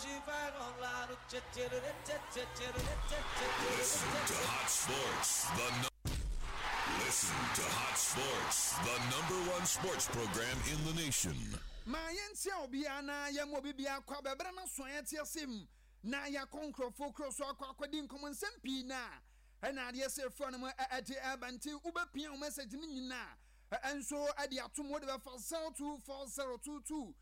Hot Sports, Listen to Hot Sports, the #1 sports program in the nation. Ma yentia obiana yemo bibia kwa bebra na so yetiasim na ya konkrofo kroso akwakodi nkomo nsempi na na ade se front mo ade abanti ubepia o message ni nyina enso ade atomo de be fa 024022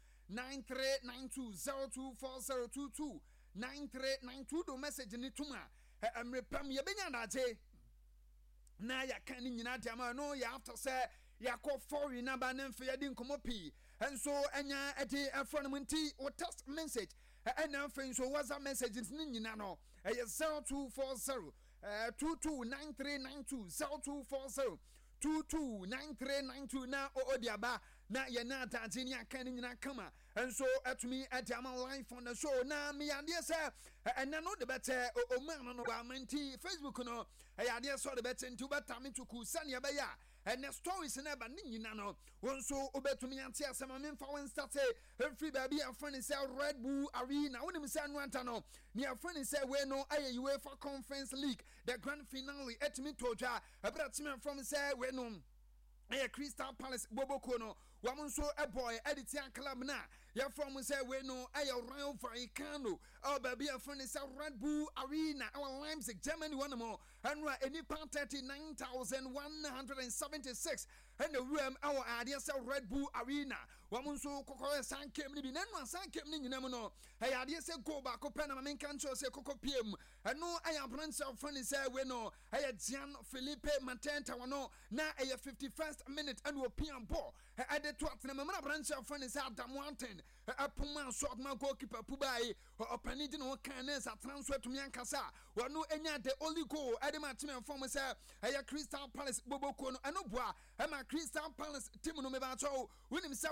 9392 024022 9392 do message ni tuma emrepam ye benya daje na ya kan ni nyina de ama no ya after say ya call for na ba na mfe ya di nkomo pi enso enya ade afro no nti o text message na mfe enso WhatsApp messages ni nyina no 0240 229392 0240 229392 na odiaba na ye na atagye ni aka ni nyina kama enso atumi atama live on the show na me ade se ena no de bete o man no ba manti Facebook no ade so de bete nti ubetame tuku sane be ya ene stories na ba ni nyina no wonso obetumi ante asema me mfa won start every baby afani say Red Bull Arena wonim say anu anta no ni afani say we no aye UEFA Conference League the grand finale etimi todwa abratime from say we no Crystal Palace Boboko no wamunso a boy editing club na ya from say we no Royal Vallecano oh baby a friend is Red Bull Arena our Leipzig Germany one more and any pound 39,176 and the room our idea say Red Bull Arena wamunso kokore san kem ni bi nanu san kem ni nyina mu no idea say go back open na men kan say kokko pm and no brand self friend say we no Gian Felipe Matenta wono na 51st minute and we pian ball at the twat na mama branch of friend is Adam Wanten apuma short man goalkeeper pubai or panidi no canes a transfer to Miankasa we no enya the only goal at the match me form say Crystal Palace Boboko no anobua ma Crystal Palace team no me ba cho when him say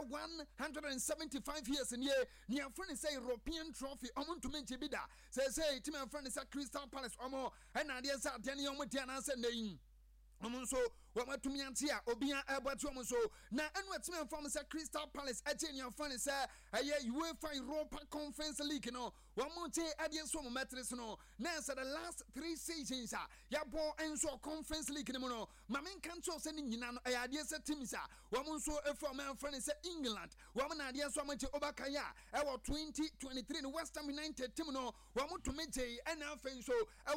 175 years in year near friend say European trophy omuntu menche bida say team friend is Crystal Palace omo and na dey say dey omo dey na say neyin omonso wamatumi antia obia ebatu omonso na enu atime from say Crystal Palace agenia fan say UEFA Europa Conference League no wamonte adie so metres no na say the last 3 seasons ya bo enso Conference League no no mamen kancho say ni nyina no adie say teams wamonso from fan say England wamana adie so amonte obakaya e 2023 no West Ham United team no wamotume je ena fan so e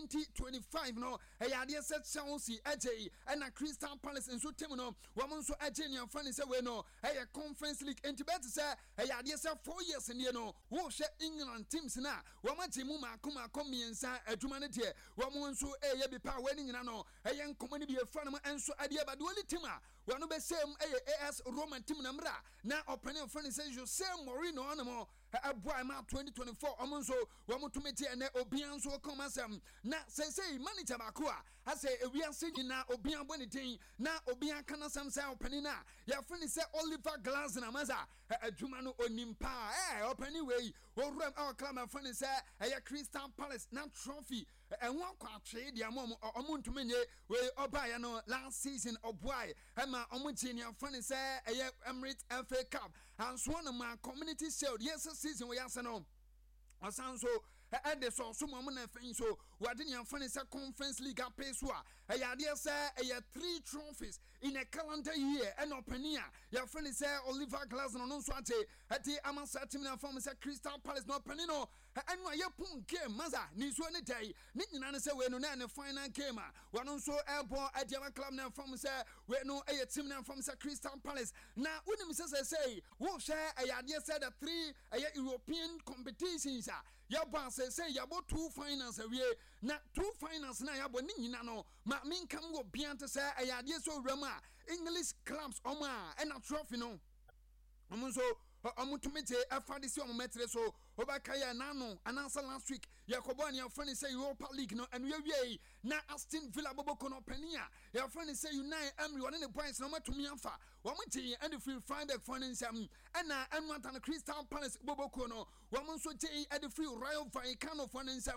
2025 no adie say Chelsea and a Crystal Palace and so Timono, woman so agenia funny say we no a Conference League and Tibet say a idea 4 years and you know who share England teams na woman Timuma kuma come inside a humanity woman so a be power winning no a young community be a friend and so idea but only Tima one of the same AS Roman team number now opening friend says you say Morino animo a boy ma 2024 omonso woman to meet and obian so come asem na say manager bakua I say we are singing na obian bonitin na obian kana sam say opening na ya friend say Oliver Glass na maza adwuma no onimpa opening way o ram our club friend say Crystal Palace na trophy and one kwatwe dia mom omuntu menye we obaya no last season oboy ma omuchini friend say Emirates FA Cup and so one ma community shield yes season we answer no Asanso and the so sumo na fin so wadini amfani say Conference League pay so ya say 3 trophies in a calendar year and openia ya friend say Oliver Glass no so ate amasa team na form say Crystal Palace no penino and no ya pun game maza ni so ne day ni nyina say we no na the final game one so airborne adiama club na form say we no team na form say Crystal Palace na unim say wo share ya say the 3 European competitions ya boss say ya bo 2 finals awie na 2 finals na ya bo ni nyina no ma min kam go biante say ayade so rama English clubs oma and a trophy no omunso omutumete afade si ometre so obakaya nano anansa last week yakobo ne afani say Europa League no and we na Aston Villa boboko no pania ya afani say Unai Emery one the points no matumi afa wamti and free Freiburg financial and na anwanta no Crystal Palace boboko no wamonso je and free Royal Vallecano financial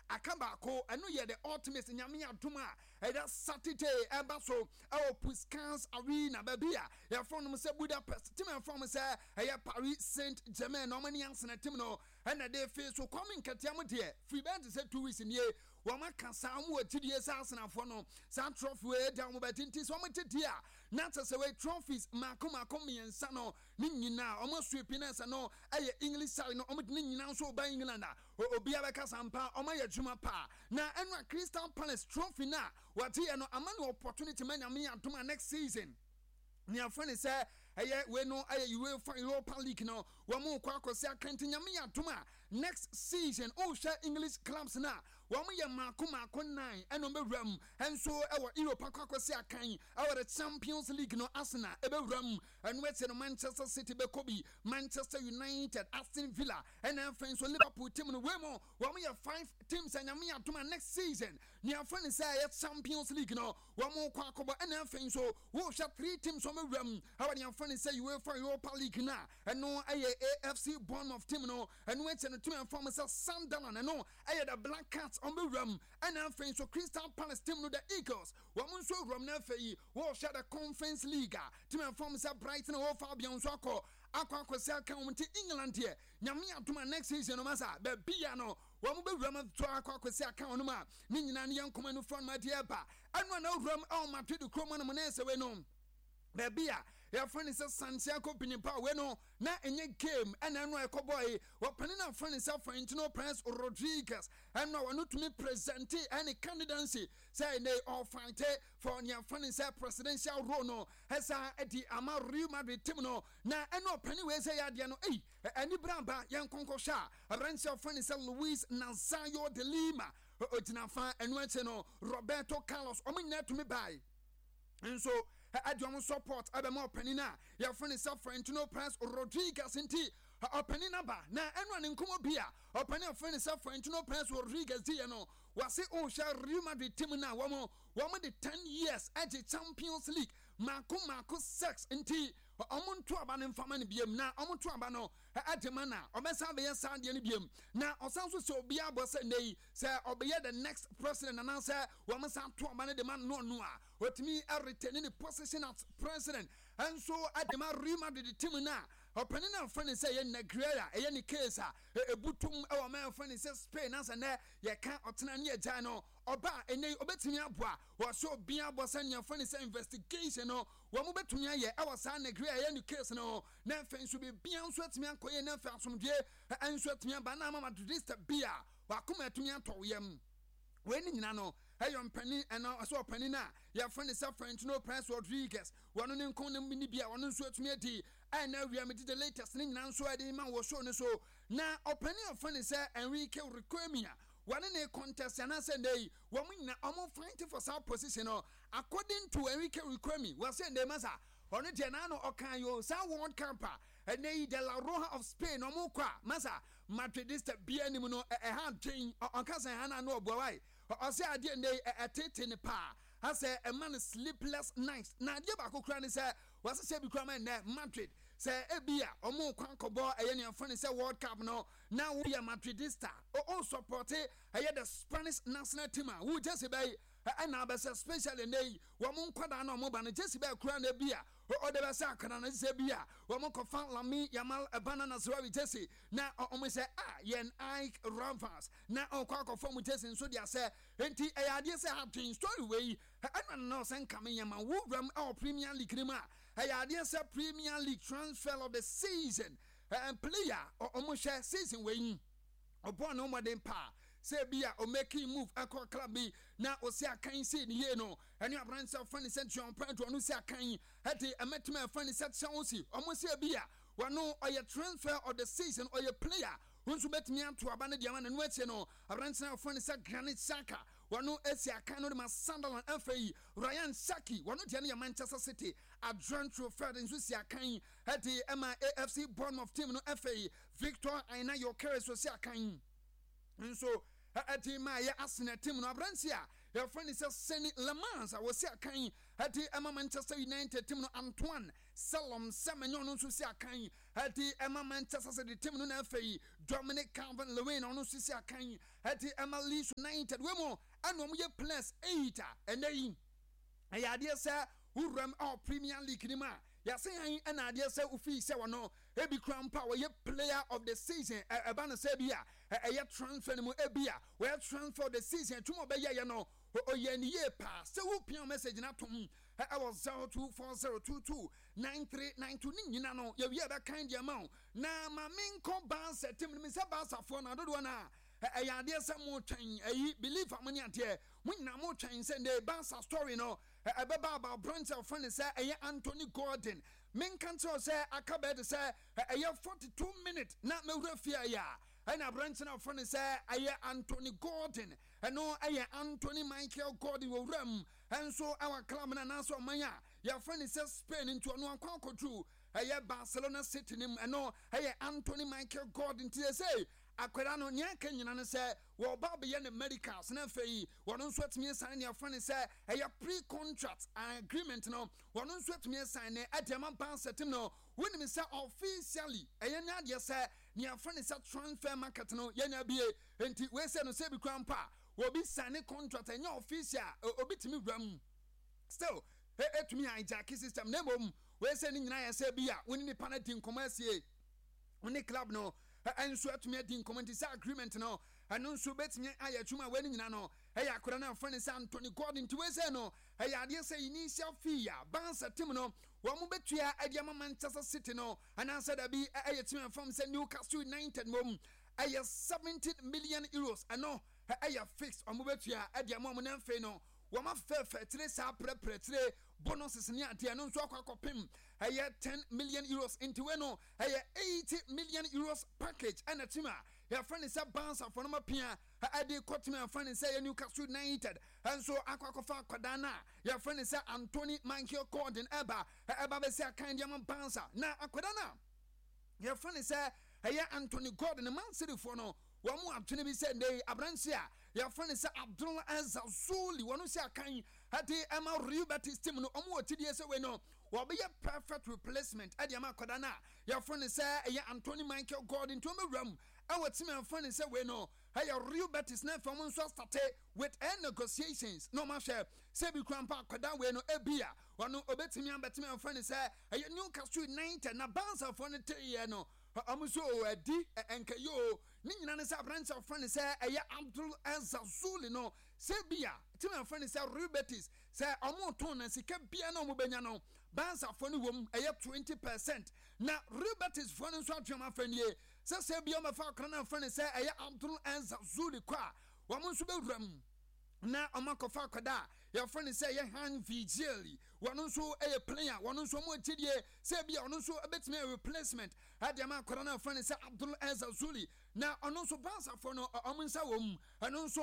akabako eno ye the ultimate nyame adoma eda Saturday eba so Puskas Arena babia ya from say Budapest team from say Paris Saint-Germain no many answer team no and they face so coming katiamo de free band say 2 weeks in here wama kasa mu atidie sasana fo no san trophy we down mo betinti so mo tetia not as away trophies makoma komiensa no ni nyina omo sweepiness no English side no omo ni nyina so ba England obi abeka sampa omo ya juma pa na enwa Crystal Palace trophy na wati no amani opportunity manya me adoma next season ni afani say we no UEFA Europa League no wamu kwa kwase akanti nyame adoma next season share English clubs na wamu ya mako 9 eno bewram enso ewo Europa kwa kwase akan the Champions League no Arsenal ebewram and we no Manchester City bekobi Manchester United Aston Villa and friends Liverpool team no wemo wamu ya 5 teams nyame adoma next season ni afani say Champions League no wamu kwa kobo and friends wo share 3 teams so bewram the say UEFA Europa League na no AFC Bournemouth team no and went to team from Sunderland and no the Black Cats on the rum and after so Crystal Palace team no the Eagles woman so rum na fei wo share the Conference League team from Brighton or Fabian Soko akwa kwasa kan wonte England here nyame adoma next season no masa be bia no wo mo be rum to akwa kwasa kan no ma ni nyina ne yankoma no front ma dia ba anu na rum Al Madrid kroma no na se we no be bia your friend is a Santiago Pinipa, no, na any game, and I know a cowboy, what Penina friend is for Intino Prince Rodriguez, and now I know to me present any candidacy, say they all fight for your friend is a presidential Rono, has a the Amar Real Madrid Timno, na and no pennyways a diano, any bramba, young Concosha, a ranch of friend is a Luis Nazario de Lima, Otinafa, and Wenteno, Roberto Carlos, omin to me by. And so, I don't support other more penina. Your friend is suffering to no Prince Rodriguez in tea. Penina ba na anyone in Kumobia. Or penny of friend is suffering to no Prince Rodriguez Diano. Was it all shall Real Madrid Timina Wamo? 10 years at the Champions League. Marco sex in tea. Omon to abanin family biem na omon to abano ademana obesa be san de biem na osanso so bia boss nei say obeye the next president and answer woman san to abane de man no a otimi retain the position as president and so adema Real the team na opening and friend say ye Negreira ye case a butum our man friend say Spain as na ye kan otena ne agya no oba ene obetimi aboa wo so bia boss and your friend say investigation no wo mo betumi aye e was an Negreira ye case no na fen so be bia so atimi ankoye na fa asomdwe enso atimi aba na mama register bia wa kuma atimi atoyem we ni nyina no Ayon penny and now so penny na your friend is suffering to no Prince Rodriguez. One on Conan Minibia, one sweat me and now we are the latest thing now so I didn't man was shown so now a penny of friend is Enrique Requemia. One in a contest and I said they woman almost fighting for some position according to Enrique Requemi was saying the Maza on a Janano Okayo, South World Camper, and they de la Roja of Spain or Moqua, Maza, Madridista Bienimono, a hard chain on Casa Hana no boy. I say I didn't a tit in the pa. I say a man sleepless nights. Now, dear Baco Cranny said, was a sabi crime Madrid. Say a beer or more quanko boy, a young friend is a World Cup no. Now we are Madridista. Or support I had the Spanish national team who just obey. And now, especially in the woman quadano mobile, just about crown a beer. Or the Basaka and Zebia, woman could find Lamy, Yamal, a banana, Swabi Jesse. Now, almost say, yen Ike Ramfas. Now, on Quack of Form Jesse and Sodia say, and T. A. I guess I have changed story way. I don't know, San coming Yama, Woodrum, our Premier League. I guess a Premier League transfer of the season. And player or almost share season way. Upon no more than pa. Say be or making move a club be now or say I can't see the year no and your branch of funny central point to no say I can't had a met me a funny set chauncey almost say be one no or your transfer of the season or your player who's bet me to abandon the man and wet no a branch of funny set Granit Xhaka one no Esia Kano my Sunderland FA Ryan Saki one no Manchester City a drawn through Fred and Susia Kane had the AFC Bournemouth team no FA Victor Aina your carriers was Kane. And so, at the Maya Arsenal team no Abrancia, your friend is sending Le Mans. I was saying, at the Manchester United team no Antoine, Salom Semenyo no so si akan ati Emma Manchester City team no na afei Dominic Calvert-Lewin no so si akan ati Emma Leeds United we mo ano mo ye +8 and then ayade say uram our Premier League ni ma ya say an ade say ufi say wono ebi krampa we player of the season eba na say bia transfer ni mo ebia we transfer the season tumo be ye no oye ni ye pa say wo pia message na tom I was 0240229392 ni nyina no ye wi ebe kan dia ma na ma menko ban setim ni se ba safo na dodo na ayade say mo twen ayi believe amani ante mo nyina mo twen say the Barca story no ebeba about branch of friend say Anthony Gordon men kan say akabed say 42 minutes na me refia ya na branch of friend say Anthony Gordon no Anthony Michael Gordon wo ram and so our club na so manya your friend is Spain into no akwa true Barcelona City nim no Anthony Michael Gordon to say akwara no nya kan nyina ne se wo ba be ye ne medicals na fei wono nso atimi sign ne afane se pre-contract agreement no wono nso atimi sign ne adema ban setim no woni se officially nya de se ne afane se transfer market no ye nya bie enti we se no se bi kwampa wo bi sign contract nya official obi timi wram still etumi hijack system na mom we se ni nyina ye se bia woni ni panadin commercial woni club no and so at me din comment is agreement no and no so bet me aya tuma wani nyina no eya akora na friend say Anthony Gordon to we say no eya ade say initial fee ya Barca team no wo mo betua adiama Manchester City no and answer that be eya team from say Newcastle United mom eya 17 million euros and no eya fixed o mo betua adiama mo na fe no wo ma fe tre sa pre bonuses ni ade no so akopem 10 million euros into we no 80 million euros package and a tima your friend is a bounce for no pia ade kotime friend is say Newcastle United and so akwakofa kwadana your friend is Anthony Michael Gordon eba be say kind diamond bouncer na akwadana your friend is Anthony Gordon the Man City for no one more opportunity be said they abrancia your friend is Abdullah Azazuli one who say kind ade Emma Real Betis team no omo otidi say we no will be a perfect replacement at Yama Kodana. Your friend is Anthony Michael Gordon to me room. Our team and friend is we know. Hey, your Real Betis now from one started with negotiations. No masher, Sebi Crampa Kodawe no Ebia. One no Obetimi and Betimi and friend is a Newcastle United na bounce of one no. Amuso D and Kayo. Nina is a branch of friend is Abdul Azazuli no. Sebia, team and friend is Real Betis. Say Omo Ton and Sika Piano Mubenyano. Bansa phone wom 20%. Na Robert is phone so atwama friend ye. Say be o mafa krana friend say Abdul Azazuli kwa. Wamun so be wram. Na omakofa kwada. Your friend say Han Vigili. Wanu so player. Wanu so mo tidie. Say be onu so betime replacement. Adiama krana friend say Abdul Azazuli. Na onu so bansa phone omunsa wom. Anu so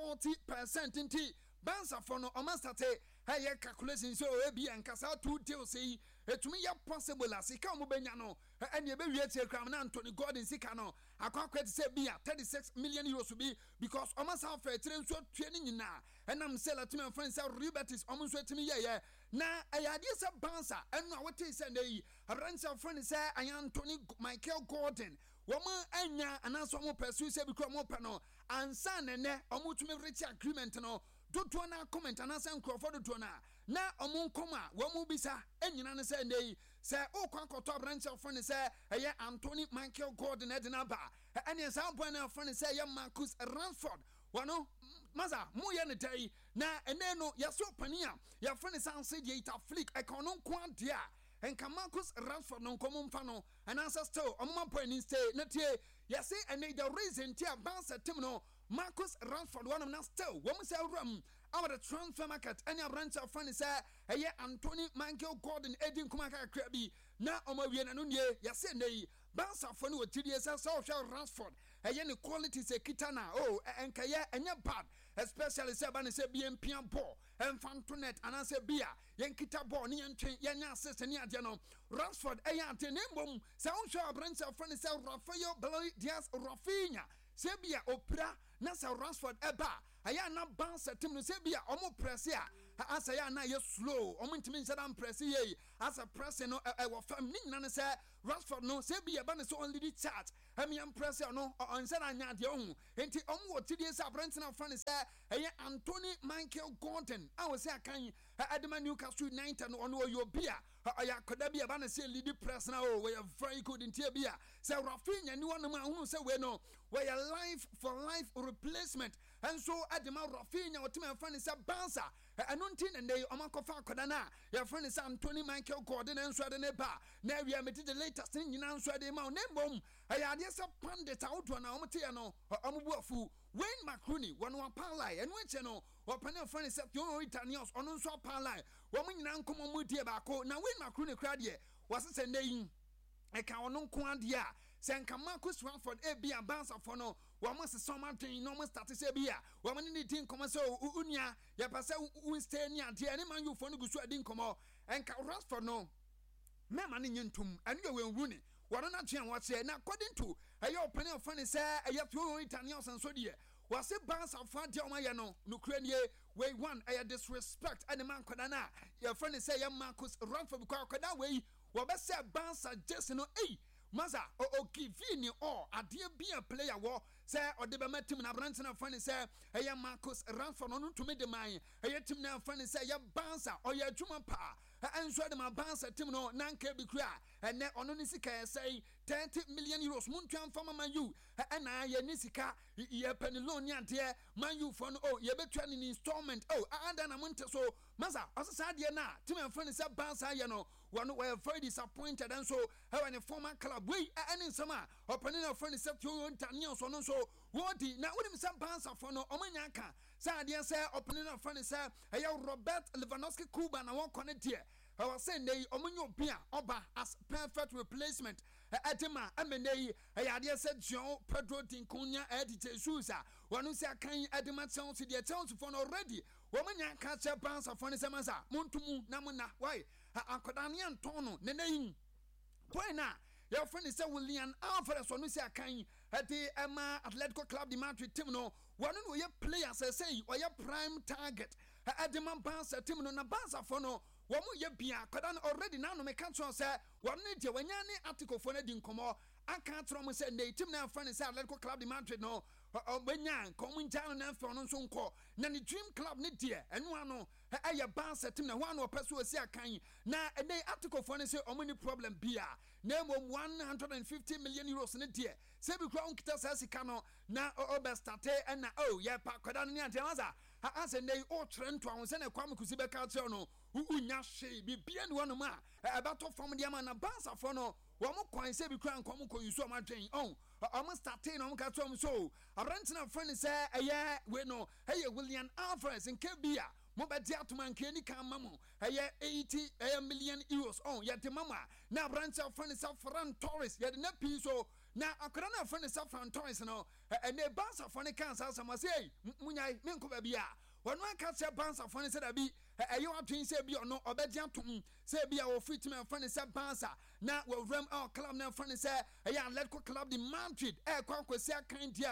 40% inti. Bansa phone omastate. Hey, calculation so be and Casa 2 deals say to me, possible as he come Benyano, and you be crown Anthony Gordon Sicano. I can't say be 36 million euros to be because almost half a train so training now. And I'm selling to my friends, Robert is almost to me, yeah. Now, I had this a bouncer, and now what is a ranch of friends say I am Anthony Michael Gordon. Woman, and also more pursue say become more panel, and son and almost to me rich agreement no. Don't wanna comment and answer Crawford to na omun koma wo mu bisa enyina ne say nei say o kwankọ branch of friend say Anthony Michael Gordon edina ba ene say boy na friend say Marcus Rashford wano maza mu ye ne dai na ene no ya so pania ya friend say say the ita flick e kono kwa dia enka Marcus Rashford no komo mfa no and answer still omma point in stay na tie ya say ene the reason tie bounce team no Marcus Rashford one of them still woman say ram our transfer market any branch of friend say Anthony Michael Gordon Edin Kumaka Krabi na omawie na no nie ya say nei bansa for no tidie say so Rashford any quality say kitana oh enka ye enya bad especially say ban say BMP ball and Fantonet and say bia yen kita ball ni entwen yenya assist ni ade no Rashford ante nembom say on branch of friend say Rafael Diaz Rafinha say bia opra na say Rashford eba aya na bounce team no say bia omo press ya asa ya na ye slow omo ntimi nsa dan press ye as a person no our family nane say Rashford no say be aba ne so only the chat am press no on say anya de ohun enti omo wotidie say Brentford fan say Anthony Michael Gordon I was say akan Adema Newcastle United no ono Yobia aya koda bi aba ne say lead press na we are very good in Tibia say Rafinha ni one ma hunu say we no we are life for life replacement and so Adema Rafinha what me fan say Bansa anuntin and they omakofa koda na your friend say Anthony Michael Gordon and so de ne ba na we are the latest thing nyina so de ma o nembom aya de say pandit out na omte ya no omubuafu Wayne Makruni one palai and which no or panel friend say you Italians on so palai woman nyina nkomo mu die ba ko na Wayne Makruni crowd ye was send yin e ka ono nko ade a sen ka Marcus Rashford e bia bounce for no wo mo se soma twin no mo start say bia wo mo ni tin komo say unia ya pa say un stay ni ade ani man you for no gusu adi nkomo en ka Rashford no me man ni ntum anu ye wenwu ni wono na twen wo say na according to ayo opening of funny say ayo two Italians and so die was a bounce of fat de oma ye no Ukraine we one ayo disrespect and man koda na your friend say ya Marcus Rashford because koda we wo be say bounce just no Maza o Kivini or ade bia player wo say ode be matim na branch na fani say eya Marcus Rashford no to me de man eya tim na fani say ya bouncer or ya juma pa enso de ma bouncer tim no nanka bi kura ene ono ni sika say 30 million euros muntwan fama man you na ya ni sika ye penilon ni ade man you for no ye betwa ni installment ada na monte so maza osasa de na tim na fani say bouncer ye no one were very disappointed and so when a former club we any summer opening a friend set you Italian so no so what now with some bouncer for no omanyaka say dear say opening a friend say Robert Lewandowski Kuba na won connect here I was saying they omunyo bia oba as perfect replacement Edema Amenei dear said Jean Pedro Dincunya editor Susa one say kan Edema Chelsea the Chelsea for already omanyaka say bouncer for the samaza muntumu namuna why akodani antono neneyin poina your friend is William Alvarez on say akan at the Emma Atletico Club de Madrid team no one no ye players say or your prime target at the man bounce team no na bounce for no one ye bia kodan already now no me catch on say one need when any article for na dinkomo aka tro say na team na friend say Atletico Club de Madrid no benyan komun jano na for no so nko na ni dream club ne die eno ano aya bounce team na one no person osi akan na any article for say omni problem bia na mom 150 million euros ne die say bi kwa unkita sa sika no na obestate na ye pa kodan ne antiamaza ase nei o trento awon se na kwam kusi be ka tell no unya hwe bibia ne wono ma abato fom de ma na bounce for no wo mo kwan se bi kwa nkom ko yusu o ma twen o start no ka tell so abrantena friend say we no William Alvarez in Kebia mo be dia to man keni kan mamo 80 million euros ya te mama na branch of friend say Ferran Torres ya de na pi so na akora na friend say Ferran Torres no and the bounce of funny can say say munyai me nko ba bia wonu aka say bounce of funny say da bi ayo atwen say bi ono obedia to say bi a wo fit me friend say bounce na we ram our club na friend say Atletico Club de Madrid kwa kwesi akan dia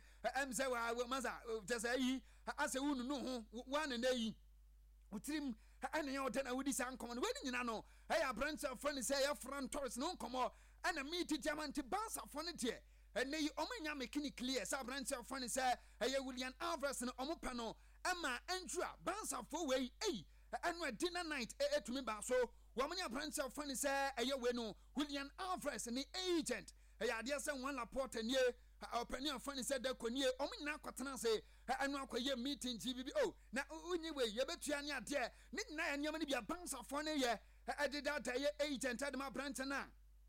em say wa maza just say ase unu no ho wan na yi utrim ene yo tena wudi san komo we nyina no branch of friend say Ferran Torres no komo ana meet diamant bounce for ne tie ene yi omanya mechanic clear say branch of friend say William Alvarez no omopa no ama entra bounce for we enu dinner night to me ba so wamanya branch of friend say we no William Alvarez ni agent ade say one Laporte nie opinion funny said that konye omina kwatena say anu akoye meeting GBB na unyi we ye betua ne ade ni na ya nyama ni bia bounce for ne ye ade data ye agent ade ma branch na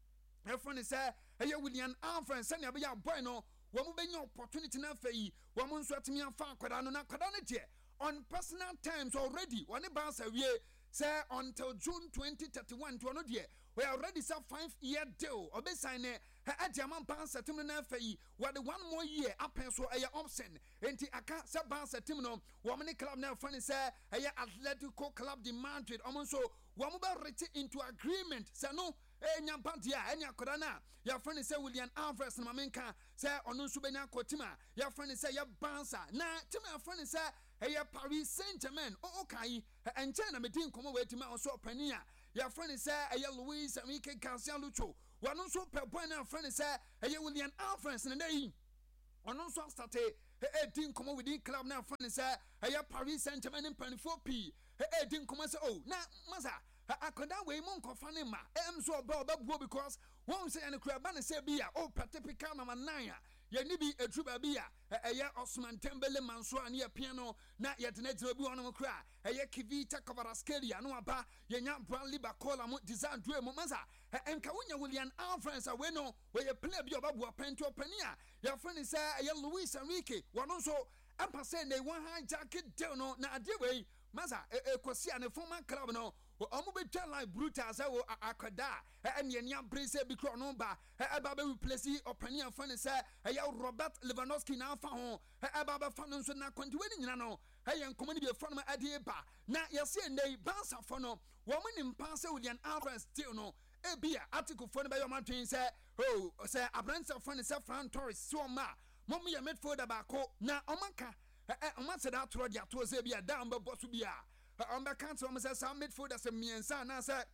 e funny say William Alvarez say ne be ya boy no wo mo benya opportunity na fa yi wo mo nso atimi afa akwada no na akwada no tie on personal terms already one bounce awie say until June 2031 to no die we already say 5-year deal obe sign Diamond bounce team no na fa yi what the 1 more year apen so option enti aka say bounce team no wo many club na fa ni say Atletico Club de Madrid omonso wo mo be reach into agreement say no nyampantia enya koda na ya fa ni say William Alvarez na mamenka say onu nso benya kotima ya fa ni say ya bounce na team ya fa ni say Paris Saint-Germain kai enche na medin komo wetima so opania your friend is a Louis and we can cancel Lucho. One also per point and friend is a William Alphonse and a day. On also started a didn't come within club now friend is a Paris Saint-Germain in 24p. A didn't come as oh now Maza. I could that way monk of Fanima. I'm so about because one say and a crab and say beer, oh, Patipicana Manaya. Yanibi a Trubabia, a ya Osman Tembele Mansua near piano, not yet net to be on a cry, a ya Kivita Kavaraskelia, no aba, Yan Bradley Bacola, design to a Momaza, and Kawunya William Alphonse, a winnow where you play your babu pento penia. Your friend is a young Luis Enrique, one also, and Passend, they one high jacket, don't know, now dear way, Maza, a Cosia and a former club no. Omo be tell like brutal say wo akada and yenya brace be kronomba baba replace opani afan say Robert Lewandowski na fa ho baba fa no so na kwantiwani nyina no yen komani be fa no ade ba na yese ndey bansa fo no wo mnim pa say William Alvarez still no ebia article fo no be yo matwen say oh say abransa fo no say Fran Torres so ma mom ye midfielder ba ko na omaka omase da tro dia to say bia down be boss bia on the council, some midfield as a mean son. I said,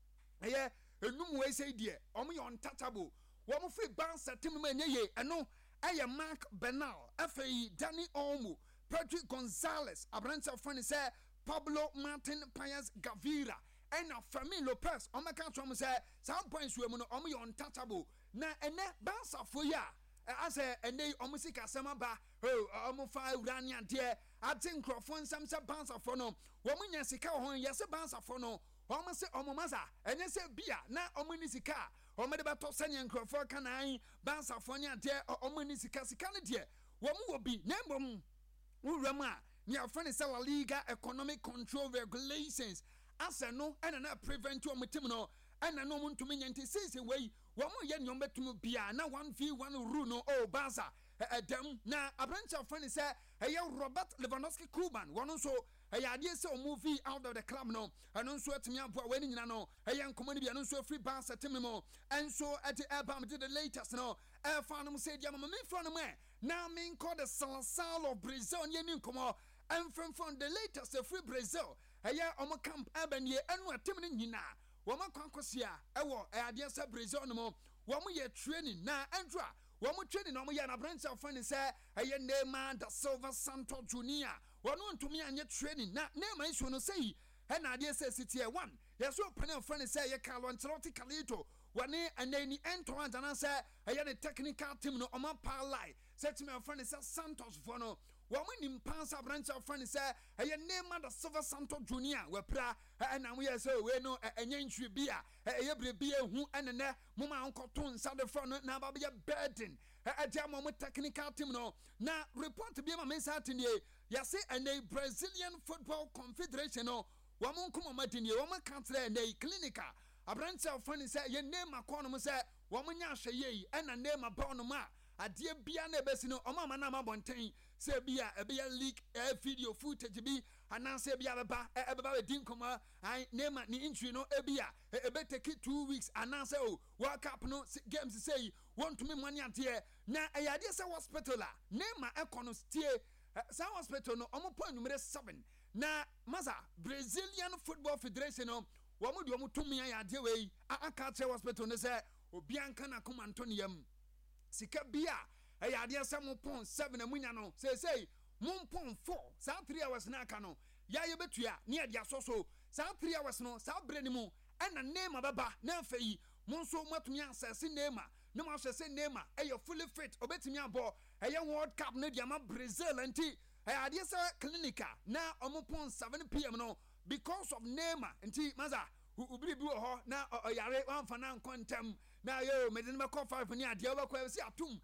yeah, a new way say, dear, only untouchable. One of the bands at Timman, and no, I am Mark Bernal, F.A. Danny Olmo, Patrick Gonzalez, a branch of funny say, Pablo Martin Payas Gavira, and a Family Lopez. On the council, say, some points were only untouchable. Now, and that bands are for ya. I say, and they almost see Casamaba, oh, almost 5 Rania, dear. I think Crawford some bands of phono. Woman Yasika, yes, a bands of phono. Almost say Omomaza, and yes, a beer, not Omunisika, or Medabato Sanya and Crawford can I, bands of Fonia, dear, or Omunisika, dear. Woman will be, Nembum, Urama, near friend is La Liga economic control regulations. As I know, and I prevent you on and I know one to me and says away. One more young yombe to be now 1v1 rule oh Baza. Dem na a branch of funny say Robert Lewandowski Kuban. One also a idea so movie out of the club no. And also at me up wedding no. A young community and also free bars at Timimo. And so at the airport did the latest no. Air Farnham said Yamma me from the man. Now mean called the Salazar of Brazil and come and from the latest free Brazil. A year on my camp urban ye and what Timmy na. Wama kwankwasia ewo adie se Brazil no mo wamo ye training na andra wamo training no mo ye na branch of funny say eye Neymar da Silva Santos Junior wano ntumi anye training na Neymar iso no say he na adie se city 1 ye so panel funny say ye Carlo Ancelotti Calito wane anani entourage na say eye the technical team no oma palai set me funny say Santos for no woman in Pansa branch of friends say, a name of Silva Santo Junior, where pra and we are so we know a entry beer, a beer who and a Mama Uncle Tone South of front now be a burden. A jam moment technical team no. Now report to be my miss out in ye, yes, and a Brazilian Football Confederation no. Woman come on in ye, woman can't say and a clinica. A branch of friends say, your name a corner say, woman yasha ye, and a name a bonoma. A dear Biane Bessino, or Mamma Nama Bontain, say be a leak, a video footage be, and now say be about a dinkoma, I name an injury no ebia, a better kid 2 weeks, and now say, oh, work up no games to say, want to me money at here. Now a idea say hospital, name my econo steer, some hospital no, point number 7. Now, Maza, Brazilian Football Federation, what would you to me? I dear way, I can't say hospital, they say, or Bianca come Antonium. Sika bia e ade asem pon 7 amunya no say mon pon 4 sa 3 hours na aka no ya ye betua ne ade asoso sa 3 hours no sa bre ni mu na Neymar baba na afei mon so matumi asase Neymar no ma asase Neymar e ye fully fit obetumi abo e ye World Cup na dia ma Brazil anti e ade sa clinica na omo pon 7 PM no because of Neymar anti maza ubiri bi wo ho na oyare wanfa na nkontem na yo me de me call 5 ni ade oba kwa si atum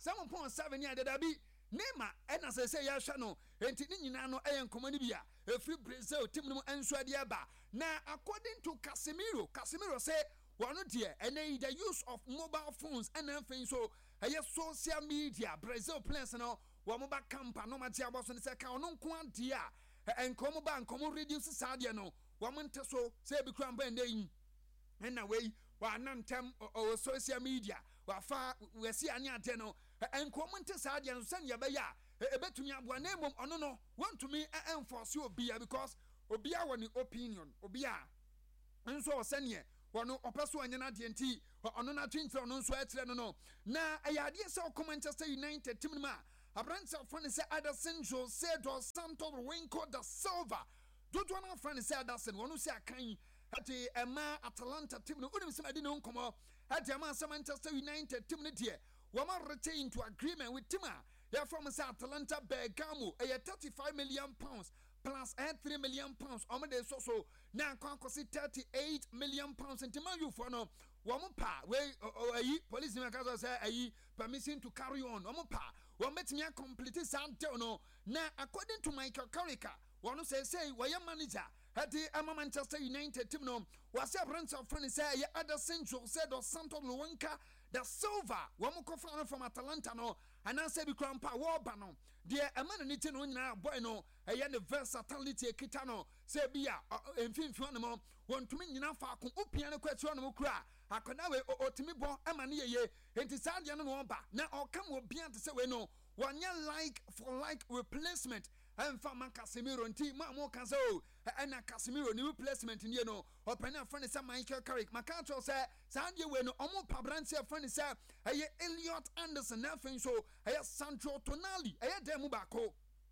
7.7 ni ade da bi Neymar na say ya hwa no enti ni nyina no enkomo ni bia efri Brazil team no enso ade aba na according to Casemiro say one de the use of mobile phones and everything so social media Brazil players no wo mo ba camp no ma ti aboso ni say ka ono nko ade a enkomo ba enkomo reduce sadia no wo mo nte so say bi kran ba ndey na we wa nantem o social media wa fa we si anya ate no enkomo nte sadia no san ya ba ya ebetumi aboa na emom ono no want to me enforce obia because obia woni opinion obia nso ɔsɛneɛ wɔno ɔpɛ so ɔnyɛ n'adeɛ nti ɔno n'atwentwerɛ ɔno nso ɛkyerɛ no no na ɛyɛ adeɛ sɛ ɔkɔ Manchester United team no mu a aberante afɔ ne sɛ Ederson Jose dos Santos Winko da Silva dodoɔ no afɔ ne sɛ Ederson wɔno sɛ akan ɛte ɛma Atalanta team no wonim sɛ madi ne ho nkɔmmɔ ɛte ɛma sɛ Manchester United team no deɛ wɔma retain into agreement with team a yɛfrɛ mo sɛ Atalanta Bergamo ɛyɛ 35 million pounds plus 3 million pounds ɔmo so na akɔsi 38 million pounds nti Man U for no wɔn pa we police ni ka say permission to carry on wɔn pa wɔn betumi complete saa deal no na according to Michael Carrick wɔn say wɔyɛ manager hadi ama Manchester United team no wɔase abrant of friend say Ederson Jose dos Santos Luanka da Silva wɔn kɔfa from Atalanta no anase bi krampa wɔba no de ɛma ne ti no nyina boy no ɛyɛ ne versatility ekita no say bia mfimfini no mo wɔntumi nyina fa ko opia ne kwatiro no mo kura akɔna we otimi bɔ ɛma ne yeye enti saa de no no ba na ɔkam obia te sɛ we no wɔnyɛ like for like replacement ɛmfa man Casemiro nti ma mo kan sɛ o ɛna Casemiro ni replacement nie no ɔpɛne afɔ ne sɛ Michael Carrick maka kyerɛ sɛ saa de we no ɔmo pa branch afɔ ne sɛ ɛyɛ Elliot Anderson na afɛn so ɛyɛ Sandro Tonali ɛyɛ dem mu baako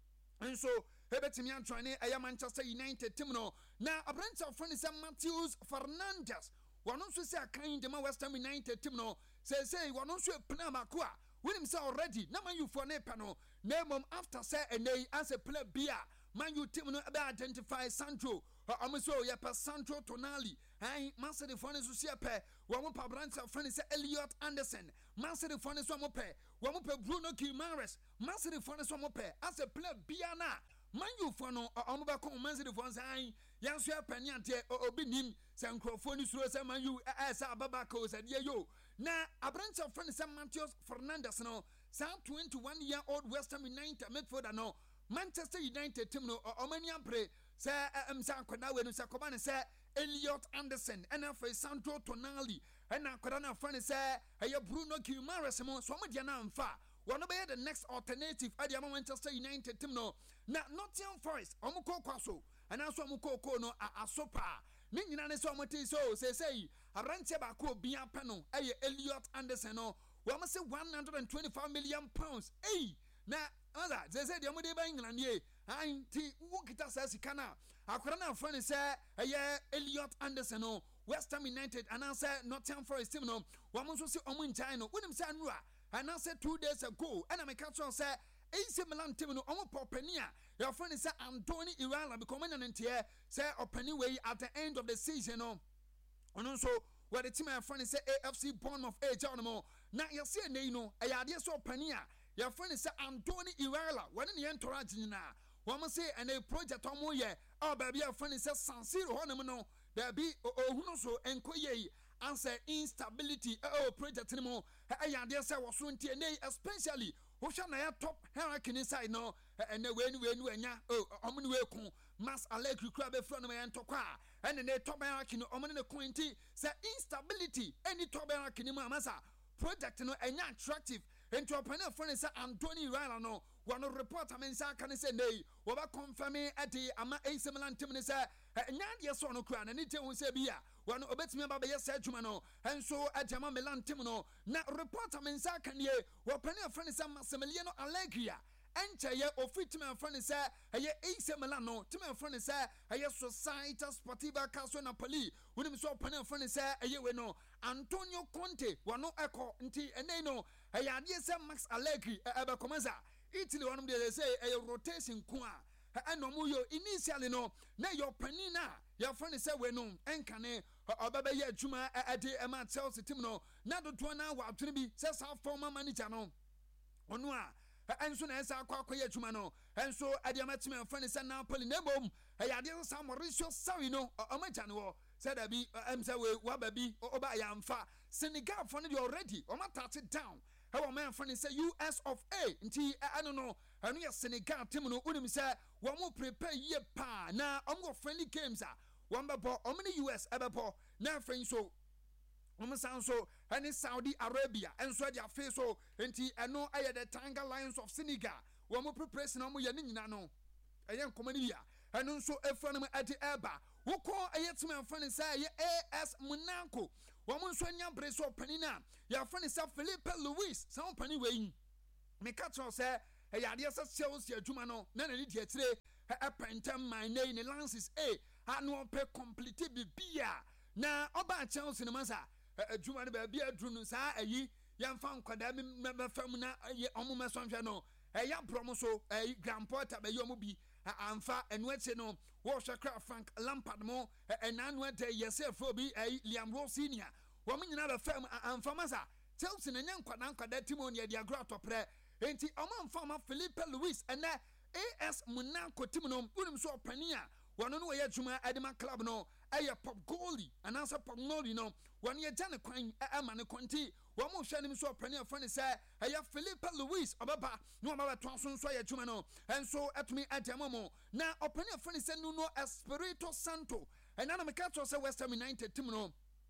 nso ebetimi antwane ɛyɛ Manchester United team no na abrant afɔ ne sɛ Matheus Fernandes wɔno nso sɛ akan de ma West Ham United team no sɛ wɔno nso epena baako a wonim sɛ already na Man U for ne pɛ no na mom after say enei as a player bia Man U team no be identify Sandro ɔmo so yɛ pɛ Sandro Tonali Man City for ne so sie pɛ wɔn pa branch friend sɛ Elliot Anderson Man City for ne so ɔmo pɛ wɔn pɛ Bruno Guimaraes Man City for ne so ɔmo pɛ as a player bia na Man U for no ɔmo ba kɔ Man City for sɛ yan so pɛ ne ante obi nim sɛ nkrɔfo ni suro sɛ Man U sɛ ababa ka o sɛ de yo na abrant friend sɛ Matheus Fernandes no sa 21-year-old West Ham United midfielder no Manchester United team no omani ampre say emsa akoda we no say koba ne say Elliot Anderson and after Sandro Tonali and akoda na fa ne say Bruno Guimaraes mo so mo dia na amfa wono be the next alternative at the Manchester United team no na Nottingham Forest omo kokwaso and also omo koko no asopa ne nyina ne so omo ti so say arranche ba ko bia pe no Elliot Anderson no we must say 125 million pounds. Hey, now, they said the money by England, ye. I walk it as he can now. I couldn't friend say, Elliot Anderson, West Ham United, and I said, Nottingham Forest, no, one must say, Omun China, William Sanra, and I said 2 days ago, and I'm a catcher say, AC Milan team, no, Popenia, your friend is Anthony Irala, becoming an entire, say, or Pennyway at the end of the season, and also. Where the team friend say AFC Bournemouth John now you see no a idea so pania your friend is Anthony Irala when in the entourage na one must say and a project omo ye oh baby your friend is San Siro no there be who so enkoye answer instability project anymore a idea say was so especially who shall na top hierarchy inside no and the when nya omni we kun Mas Allegri Krabe from the man tokwa and the top hierarchy no omni the quinty say instability any top hierarchy ni masa project no enya attractive entrepreneur friend say Anthony Ryan no one report I mean say can say nay we ba confirm at the ama AC Milan team say nya de so no kra na ni te won say bia one obetimi ba be yes adwuma no and so at the Milan team no na report I mean say can ye we friend say Massimiliano Allegri Enche ye ofitime friend say AC Milan no time friend say Società Sportiva Calcio Napoli unim so panel friend say we no Antonio Conte wano eko nti ene no ade say Max Allegri ebe komanza Italy one dey say rotation ko a eno mu yo initially no na your panina your friend say we no enkane obaba ye adwuma ade ema Chelsea team no na do to na wa atwene bi say sa former manager no ono a and soon as I call Koyachuma no, and so at the Matchman friend is Napoli Nebom, I did some Mauricio Savino or Majano, said I be Msawe Wababi or Bayamfa, Senegal funded you already, or my touch it down. Our man friend is US of A, and I don't know, and yes, Senegal Timono Udim say, one more prepare ye pa, now I'm going friendly games, one babo, how many US ever now friend so. So and Saudi Arabia and so their face so and I know the Tanga Lions of Senegal. One more preparation on my no. I am coming here. ɛno nso efranum ade eba wokɔ ayetime afane say AS Monaco wɔn nso anya bre so panina ya afane say Philippe Luis sa pani we me ka kyerɛ sɛ ɛyade sɛ Chelsea adwuma no na ne di atire ɛpɛntɛm my name ne Lances anu pe complete bibia na oba Chelsea ne masa adwuma ne ba bia duru no saa ayi yɛmfa nkwada mefam na ɔmo mesɔnhwɛ no ɛya promo so Grand Porter bɛyɛ ɔmo bi amfa enu eche no wo hwekra Frank Lampard mo enanu ade yesefo bi Liam Rowe Senior wo nyina ba fam amfa masa Chelsea na nkwada timoni ya diagro atopre enti ɔmo amfa ma Philippe Luis ene AS Monaco tim no unim so opani a wono no yɛ dwuma adema club no pop goalie anasa pop goalie no wono yɛ jane kwan ama ne konti wo mo hwɛ nim so opani afane sɛ Philippe Luis obaba no obaba to so yɛ dwuma no enso atumi ademo na opani afane sɛ Nuno Espirito Santo ɛna na meka to sɛ West Ham United tim no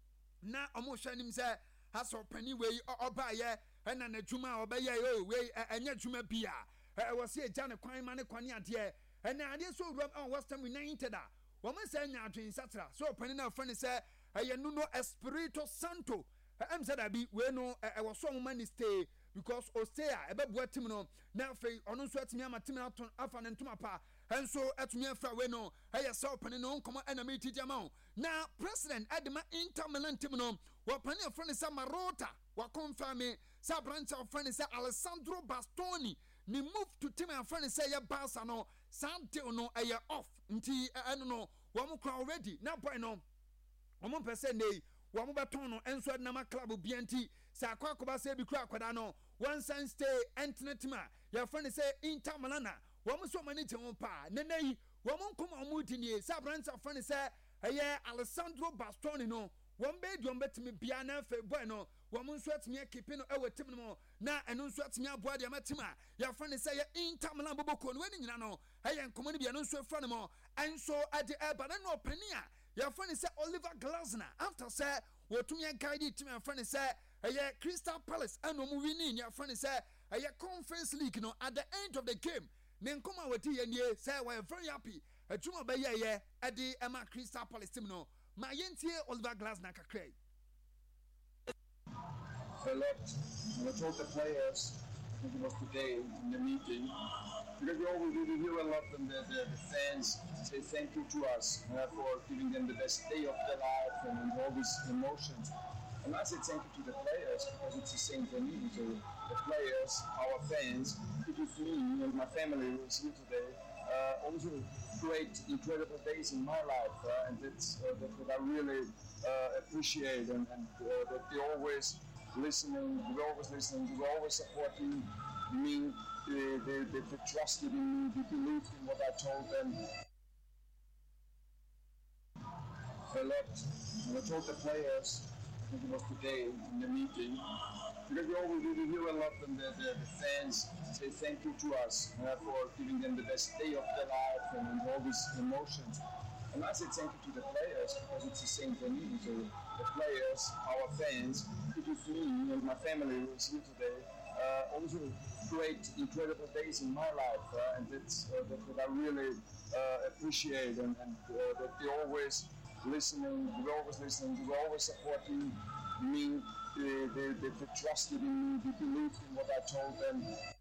na ɔmo hwɛ nim sɛ haso opani we oba yɛ ɛna na dwuma obɛyɛ we enya dwuma bia wɔ se jane kwan ma ne kwane ade and I did so on West Ham United. Woman saying, Yadrin Satra, so penny of funny say, Nuno Espirito Santo. I'm said I be well no, I was so many stay because Ostea, about what Timino, now fay on sweat me, my Timon, Afan and Tumapa, and so at me for Weno, I saw penny no come enemy Tijamo. Now, President Adama Inter Milan Timino, what penny of funny Samarota, what confirm me, Sabranch of funny say Alessandro Bastoni. Ni move to Tim and friend say ya Barca no Sante no off nti I don't know wamu kra already na boy no omo pese nei wamu beton no enso na ma club BNT sa akwa koba say bi kra akwada no one sign stay entenetima ya friend say Inter Milan wamu so mani je pa nenei wamu nkoma omu di nie sa branch of friend say Alessandro Bastoni no one bed yon betimi bia na fe boy no woman sweat me keeping our team no na and no sweat me aboard ya matima your friend say Inter Milan boboko no any no hey and common be no so friend mo and so at the but no penia your friend say Oliver Glasner after say what me guide team your friend say Crystal Palace and no winning your friend say Conference League no at the end of the game then come out with you say we're very happy a juma be ye at the Emma Crystal Palace team no my yentie Oliver Glasner kakray a lot, and I told the players, I think it was today in the meeting, because we hear a lot from the fans say thank you to us for giving them the best day of their life and all these emotions. And I said thank you to the players because it's the same for me. So the players, our fans, it is me and my family who is here today, also great, incredible days in my life, and that's what I really appreciate, and that they always listening, we're always listening, we're always supporting me, they trusted in me, they believed in what I told them. A lot, and I told the players, I think it was today in the meeting, because we hear a lot from the fans say thank you to us for giving them the best day of their life and all these emotions. And I said thank you to the players because it's the same for me. So the players, our fans, it is me and my family who is here today, also great, incredible days in my life, and that's what I really appreciate, and that they always listening, we're always listening, we're always supporting me, they trusted in me, they believed in what I told them.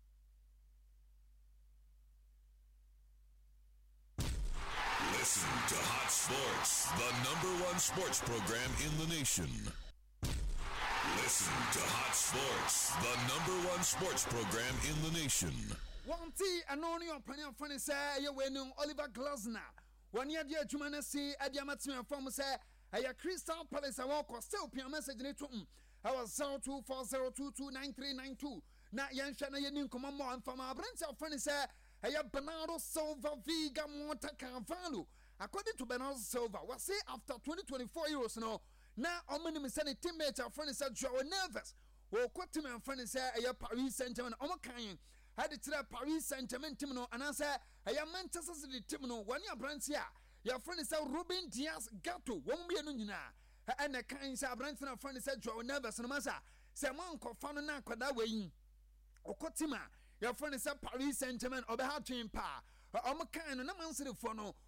Listen to Hot Sports, the #1 sports program in the nation. Listen to Hot Sports, the #1 sports program in the nation. One tea and only on Penny of Funny say, you winning Oliver Glasner. 1 year, dear Jumanasi, Adiamatima from say, Crystal Palace, I walk or still Pia message in it to him. I was 0240229392. Now, Yanshana Yanin Command and from our branch of Funny say, Bernardo Silva Viga Monta Carvalho. According to Bernardo Silva, was say after 2024 years now. Now, how many missing teammates are friends said Joe nervous? Or quote him and friends say Paris Saint-Germain. Omokain had it to Paris Saint-Germain team and answer a Manchester City team. 1 year branch here. Your friend is Ruben Diaz Gatto. Won't be a nuna. And the kind of branch and friend said Joe nervous and Massa. Samon Kofana Kwada Okotima. Your friend is Paris Saint-Germain or the hard team pa. Omokain and a man said for no.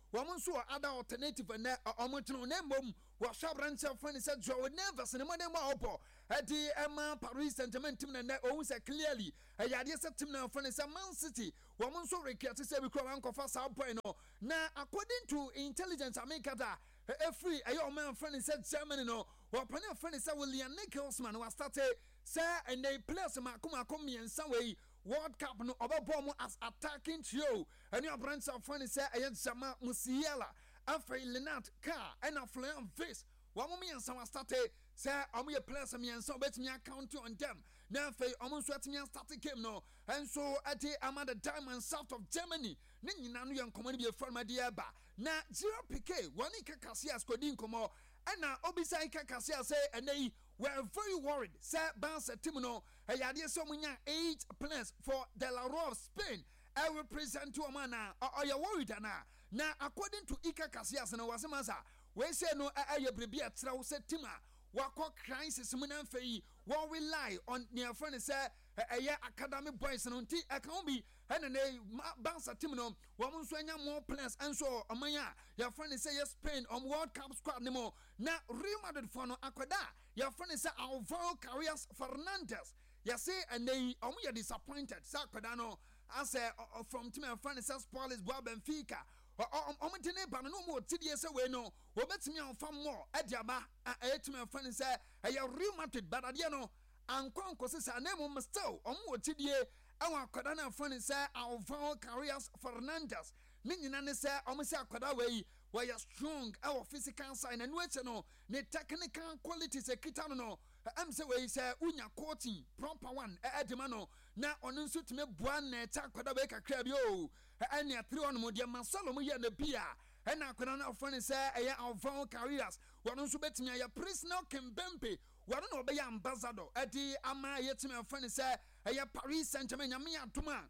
woman so other alternative and omotono name was Shabran friend said Joe never seen money more at the Emma Paris Saint-Germain team and owns clearly a idea set team now friend is a Man City woman so required to say we come uncle for South Point now according to intelligence America a free a young man friend said Germany no what penny friend is William Nicholsman was started sir and they place Makuma come in some way World Cup no Obama as attacking trio and your branch of friend say I had Sama Musiala after Lenat car and a flying face. One moment and someone started say I'm your place me and so bet me account on them. Now for almost what me started game no and so at the Amada Diamond south of Germany. Nini nanu young community from my dear ba. Na 0 PK one Casia Scodin Como and now Obisai Casia say and they were very worried. Sir Bansa Timono, a idea so many 8 plans for De La Rue of Spain. I will present to a man or you're worried now. According to Ika Casillas and Wasamasa, we say no, I be a trout set Tima. What crisis Munanfei, what rely on near friend say a year academic boys and on tea, I can't be and a Bansa Timono, woman swing more plans and so Amaya. Your friend say Spain on World Cup squad no more. Now, Real Madrid for no Aquada. Your friend say Alvaro Carreras Fernandez. You say and they are disappointed. Sacadano, I say from Tim and friend says Paulis Bob Benfica. Omentene Bano more TDS away no. Wobet me on far more. Ediaba, I to my friend say, I am Real Madrid, but Adiano, and Concourses are name must tell on more TDA. Our Cadana friend say Alvaro Carreras Fernandez. Ninyan say, Omisa Cadaway. Why you strong our physical sign and which no ne technical qualities a kitano am say we say unya coaching proper one edemano na onu so tme buan na ta kwada be kakra bi o any atri on mo dia masolo mo ye na bia and na kwada na friend say e Alvaro Carreras wonu so betimi ya Presnel Kimpembe wonu no be ya ambassador edi ama yetimi friend say e Paris Saint-Germain nyame atoma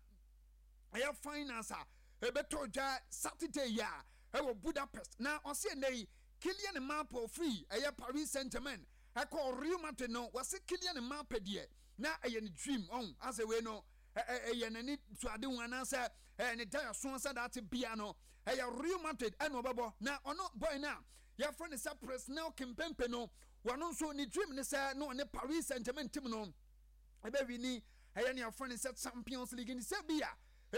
e finance e beto ja Saturday ya Ewo Budapest. Now, on say Kylian Mbappé free. Paris Saint-Germain. I call Real Madrid no. Was it Kylian Mbappé die? Now I dream on as a way no. Need to do one answer. And it tell so that piano. Real Madrid and Obabo. Now or not boy now. Your friend is a Presnel Kimpembe no. One also need dream ne say no ne Paris Saint-Germain team no. Ebe ni your friend is at Champions League in Serbia.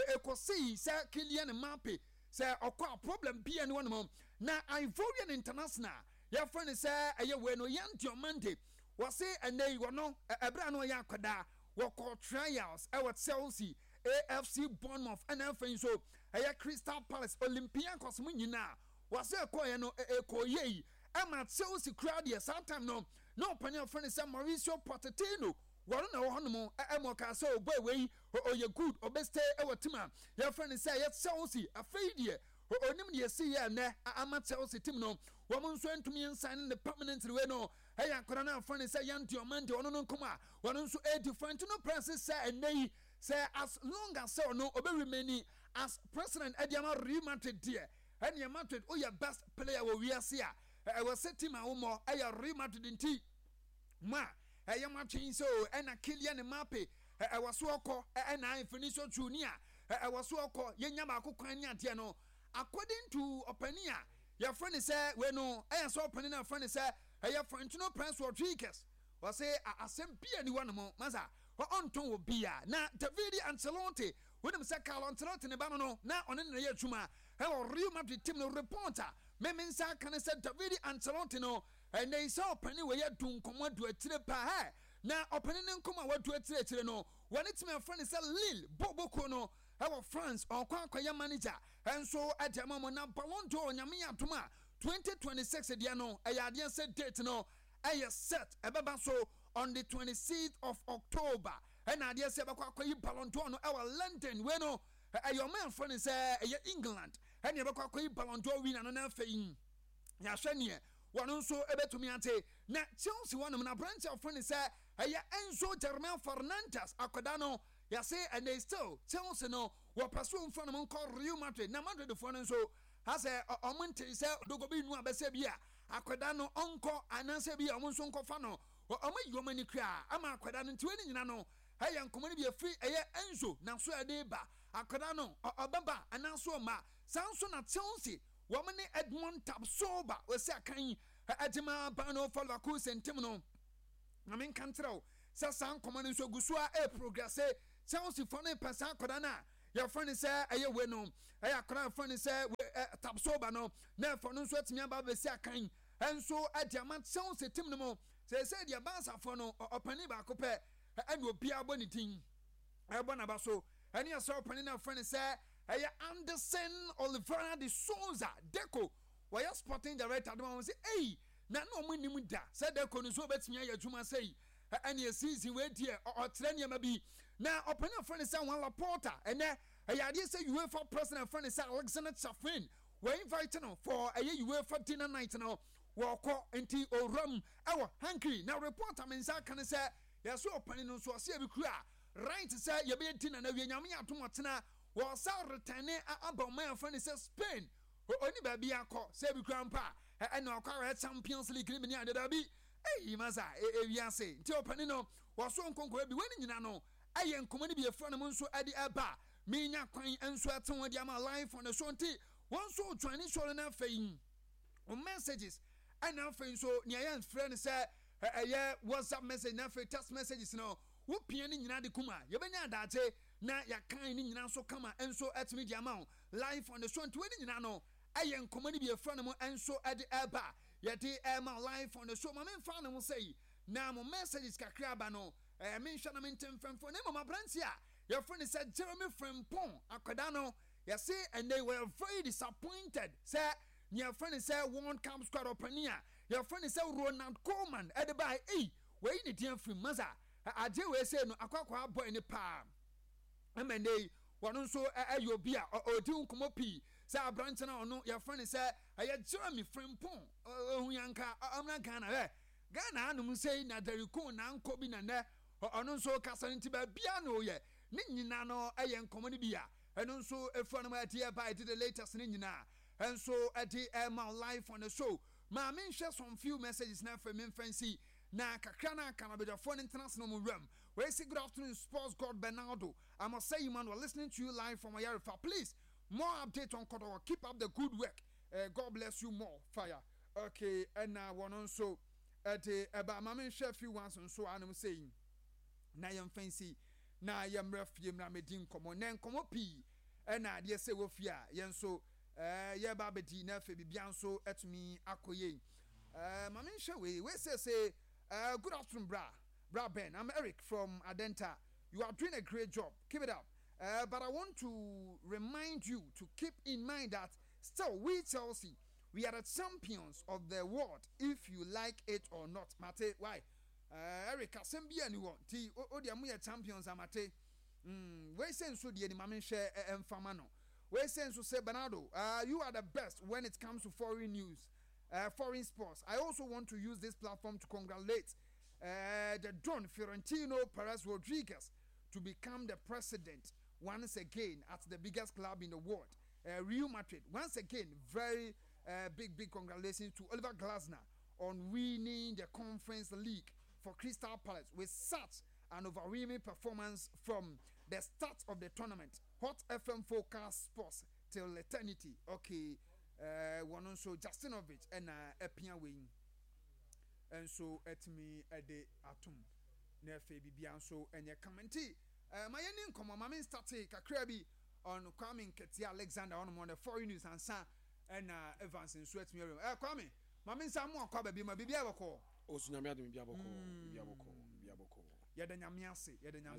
Say Kylian Mbappé. Say, a problem be anyone mom. Now, Ivorian International. Your friend say, a year when no young to Monday was say, and they were no a brand new Yakada, what called trials, our Chelsea, AFC Bournemouth, and everything so a Crystal Palace, Olympiacos Munina was a coyano a coye. I'm at Chelsea crowd here, sometime no panel friend is Mauricio Pochettino. One no honeymoon, Amoka so boy or you good or best our Tima. Your friend is say Chelsea, a failure. Or Nimia see ya ne, I'm at Chelsea Timno. Woman sent to me and signing the permanent Rueno. Hey, I could not friend say Yan to your man to no coma. One also aid to friend to no princess say and they say as long as so no obey many as President Ediama Real Madrid dear. And your Madrid, oh your best player will we are see. I was setting my own more. I Real Madrid in tea. Ma. I am watching so and a Kylian Mbappé. I was so called and I finished junior. I was so called Yamaku Kanya Tiano. According to Openia, your friend is said, well, no, I saw Openia, a friend is said, I have friend to no Prince Rodriguez. Was say, I sent be anyone more, Maza, or on to be now, Davide Ancelotti, when I'm said Carlo Ancelotti in the Banano, now on in the year Chuma, how Real Madrid team no reporter, Memensa can say Davide Ancelotti no. And they saw penny where you don't come to a trip. Now, opening and come out to a trip. No, when it's my friend is a Lille, Bobo Kono, our friends or Quaquaya manager. And so at the moment, now Ballon d'Or, Yamia Tuma, 2026, Diano, a Yadian said date no, I set a babaso on the 26th of October. And I just said, Ballon d'Or, our London, when your man friend is England, and you have a Ballon d'Or win and an fame. Yashania. One also able to me ante na Chelsea one na branch of friend say Enzo Germain Fernandez Acadano ya say and they still Chelsea no wa pursue in front of call Real Madrid na Madrid the friend so has a omonte say dogobi nu abese bia Acadano onko ananse bia omonso nko fa no o ma yomani kra ama Acadano ntwe nyina no yan komani bia free Enzo na so ade ba Acadano obaba ananso ma sanso na Chelsea Woman Edmond Tabsoba was a kind Adima Bano Falakus and Timno. I mean, Cantro, Sasan Command so Gusua e progresse. Sounds if funny Pasa Kodana. Your friend is a weno. I can't friend is Tabsoba no. Never no sweats me about the Sakan. And so at Diamant sounds a Timno. Say, said your bansa for no or Paniba Cope and will be a bonny thing. I want about so. And you saw Panina friend is Anderson Oliveira de Souza Deco. Why you spotting the right advance? Say, hey, na no money muda. Said Deco no so bet me ya Juma say. And you season wait here or Trenia maybe. Now open a friend is one Laporta. And then I idea say you for president friend is Alexander Chafin. We're inviting for a year for dinner night now. Walk into or rum our hanky. Now report I mean can say yes so opening no so see right to say you be dinner na we nyame atomatena. Was our returning about my friend is Spain. Only baby I call, say grandpa, and no car Champions League criminal the derby. Hey, Maza, say, Tio Panino was so conquered be winning, you know. I am coming to be a friend of Monso at the Abba. Me na crying and sweat on what my life on the Shanty. One so trying to show enough fame. On messages, and now friend so near friend said, yeah, WhatsApp message, nothing, text messages, no. Whoop piano in the Kuma, you been that na ya kind in so come and so at me the amount life on the show 20 nano I am coming to be a friend of and so at the airbar yet my life on the show my main fan will say now my message is kakrabano I mention I'm in friend for name of my brands here your friend said Jeremy Frimpong Akadano you see and they were very disappointed say your friend said one camp squad openia your friend said Ronald Coleman at the by where you need free maza I do say no akwa boy in the palm Amende, one also a beer or do come up. Say a branch and no, your friend is I had Jeremy Frimpong. Oh, Yanka, I'm not Ghana. Ghana, no say, na there you go now, Cobin and there, or also Cassanti Biano, ye. Ninano, I am common beer. And also a friend of my dear by the latest Nina. And so at the my life on the show. My men share some few messages now for me fancy. Na kakana can be the phone international room. Where say good afternoon, Sports God Bernardo. I must say, man, we're listening to you live from Ayarifa. Please, more update on Kotowa. Keep up the good work. God bless you more. Fire. Okay, and now one also at about my man share few ones and so I'm saying. Na yam fancy. Na yam ref yam medin come on. Then come up and I dear say wofia. Yen so yeah babedi na fe bibianso at me akoye. My man share we say good afternoon, Bra Ben. I'm Eric from Adenta. You are doing a great job. Keep it up. But I want to remind you to keep in mind that still we Chelsea, we are the champions of the world, if you like it or not. Mate, why? Eric, Assembly anyone. T. Odiamu champions amate. We send so the mamen share famano. We send so say Bernardo. You are the best when it comes to foreign news. Foreign sports. I also want to use this platform to congratulate the Don Fiorentino Perez Rodriguez to become the president once again at the biggest club in the world, Real Madrid. Once again, very big congratulations to Oliver Glasner on winning the Conference League for Crystal Palace with such an overwhelming performance from the start of the tournament. Hot FM forecast sports till eternity. Okay. One also Justinovic and Epia wing. And so at me at the atom. Nefe Bibianso and your commenty. My ending come on, my main started Kakrabi on Kwame Ketia Alexander on the foreign news and San and Evans in Sweat Miriam. Kwame, my main Samuel Kwabe, my baby ever call. Oh, Sunamia Biaboko. Yadanyamiasi.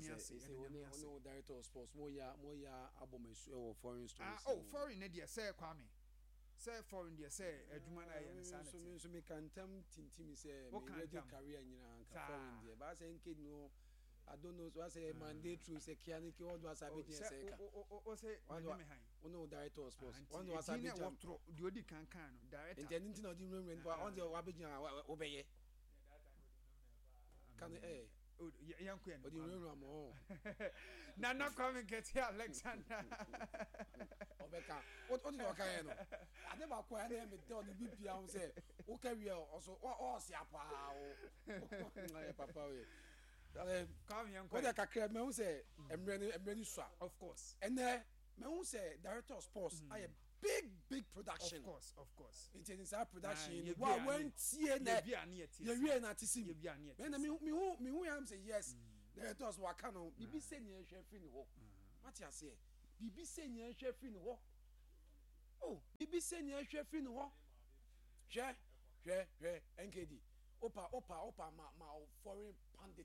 No director of sports, Moya album or foreign stories. Foreign Edia, say Kwame. Say foreign dear say Jumana so me can team say radio career foreign dear but I say no I don't know so I say Monday through say Kianiki what was I be say no director of sports one was I be the odi kan director intending not even when on the Abidjan obey can Nana come and get here, Alexander. What do you know? I never quite name it down the BPM say, okay, we are also all Papa. Come young, what I can say, I'm ready, swap. Of course. And then, say, director of sports, I am big production. Of course. It is our production. Wow, when tie na ye na tisi. When me who am say yes. There to us waka no. Bibi se nya hwe free no. What you say? Bibi se nya hwe free no. Oh, bibi se nya hwe free no. Hwe NKD. Opa ma foreign pundit